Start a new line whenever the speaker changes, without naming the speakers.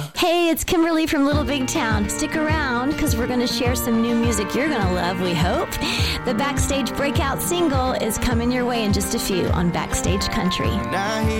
Hey, it's Kimberly from Little Big Town. Stick around because we're going to share some new music you're going to love, we hope. The Backstage Breakout single is coming your way in just a few on Backstage Country.
Now